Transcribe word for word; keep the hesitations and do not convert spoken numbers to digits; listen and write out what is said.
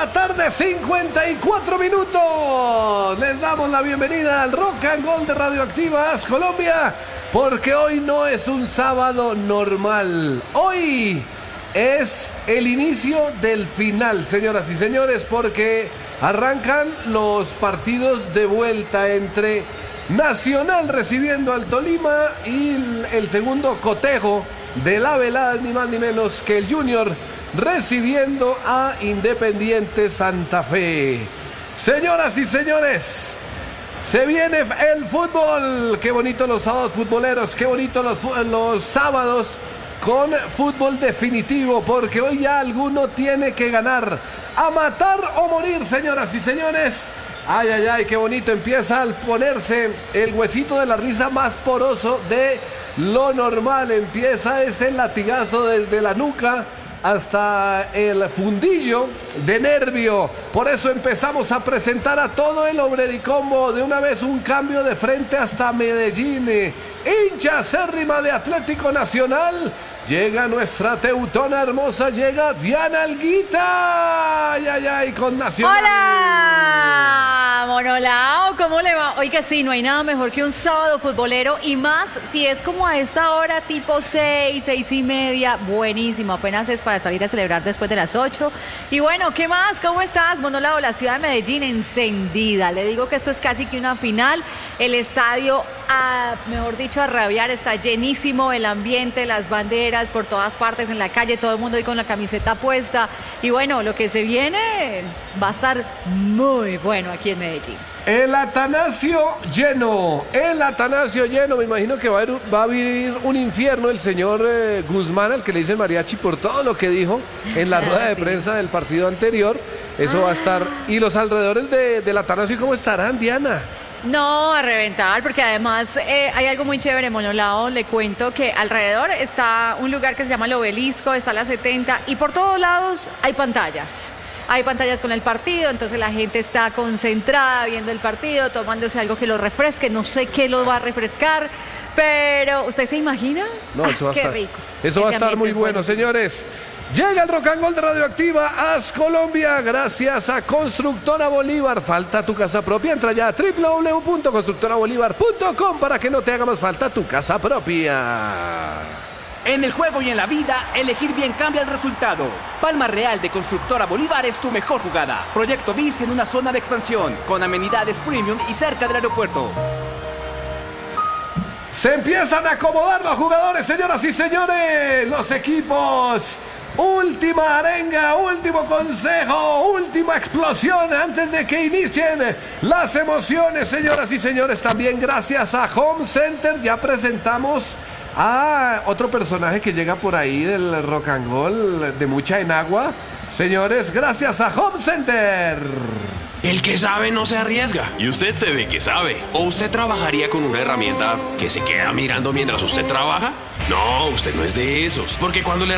la tarde, cincuenta y cuatro minutos. Les damos la bienvenida al Rock and Gold de Radioactiva AS Colombia, porque hoy no es un sábado normal. Hoy es el inicio del final, señoras y señores, porque arrancan los partidos de vuelta entre Nacional recibiendo al Tolima y el segundo cotejo de la velada, ni más ni menos que el Junior recibiendo a Independiente Santa Fe. Señoras y señores, se viene el fútbol. Qué bonito los sábados futboleros, qué bonito los, los sábados con fútbol definitivo, porque hoy ya alguno tiene que ganar, a matar o morir, señoras y señores. Ay, ay, ay, qué bonito empieza al ponerse el huesito de la risa más poroso de lo normal. Empieza ese latigazo desde la nuca hasta el fundillo de nervio. Por eso empezamos a presentar a todo el Obrericombo. De una vez un cambio de frente hasta Medellín. Hincha acérrima de Atlético Nacional. Llega nuestra teutona hermosa, llega Diana Alguita. Ay, ay, ay, con Nacional. ¡Hola! Monolao, ¿cómo le va? Oiga, sí, no hay nada mejor que un sábado futbolero, y más si es como a esta hora, tipo seis, seis y media. Buenísimo, apenas es para salir a celebrar después de las ocho. Y bueno, ¿qué más? ¿Cómo estás, Monolao? La ciudad de Medellín encendida. Le digo que esto es casi que una final. El estadio, a, mejor dicho, a rabiar, está llenísimo. El ambiente, las banderas por todas partes en la calle, todo el mundo ahí con la camiseta puesta. Y bueno, lo que se viene va a estar muy bueno aquí en Medellín. El Atanasio lleno, el Atanasio lleno. Me imagino que va a, ir, va a vivir un infierno el señor eh, Guzmán, al que le dicen mariachi, por todo lo que dijo en la rueda de sí. prensa del partido anterior. Eso ah. va a estar. ¿Y los alrededores de, del Atanasio cómo estarán, Diana? No, a reventar, porque además eh, hay algo muy chévere, Monolao. Le cuento que alrededor está un lugar que se llama el Obelisco, está la setenta, y por todos lados hay pantallas. Hay pantallas con el partido, entonces la gente está concentrada viendo el partido, tomándose algo que lo refresque. No sé qué lo va a refrescar, pero ¿usted se imagina? No, eso va a qué estar, rico. Eso va a estar muy bueno, señores. Llega el Rock and Gold de Radioactiva AS Colombia gracias a Constructora Bolívar. Falta tu casa propia, entra ya a doble u doble u doble u punto constructora bolívar punto com para que no te haga más falta tu casa propia. En el juego y en la vida, elegir bien cambia el resultado. Palma Real de Constructora Bolívar es tu mejor jugada. Proyecto BIS en una zona de expansión, con amenidades premium y cerca del aeropuerto. Se empiezan a acomodar los jugadores, señoras y señores. Los equipos. Última arenga, último consejo, última explosión antes de que inicien las emociones, señoras y señores. También gracias a Home Center ya presentamos a otro personaje que llega por ahí del Rock and Roll, de mucha enagua. Señores, gracias a Home Center. El que sabe no se arriesga, y usted se ve que sabe. ¿O usted trabajaría con una herramienta que se queda mirando mientras usted trabaja? No, usted no es de esos, porque cuando le